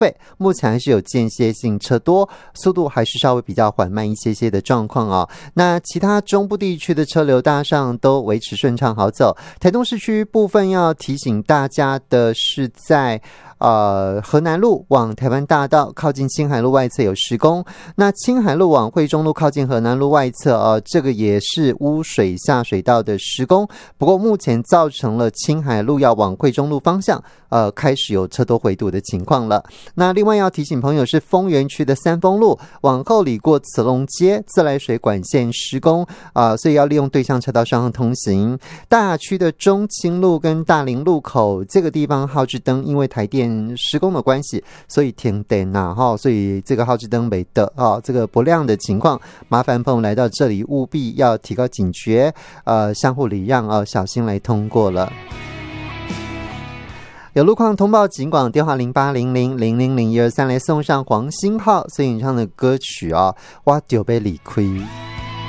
北目前还是有间歇性车多，速度还是稍微比较缓慢一些的状况哦。那其他中部地区的车流大上都维持顺畅好走。台东市区部分要提醒大家的是在河南路往台湾大道靠近青海路外侧有施工，那青海路往惠中路靠近河南路外侧这个也是污水下水道的施工，不过目前造成了青海路要往惠中路方向开始有车多回堵的情况了。那另外要提醒朋友是丰原区的三丰路往后里过慈龙街自来水管线施工所以要利用对向车道双向通行。大雅区的中清路跟大林路口这个地方号志灯因为台电施工的关系，所以停电所以这个号志灯没得这个不亮的情况，麻烦朋友来到这里务必要提高警觉，相互礼让小心来通过了。有路况通报警广电话0800000123来送上黄星浩所演唱的歌曲我就要离开。